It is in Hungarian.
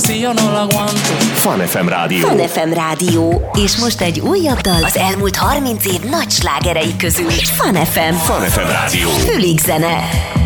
así yo no la aguanto. Fun FM Rádió. Fun FM Rádió. És most egy újabb dal az elmúlt 30 év nagy slágerei közül. Fun FM. Fun FM Rádió. Fülig zene.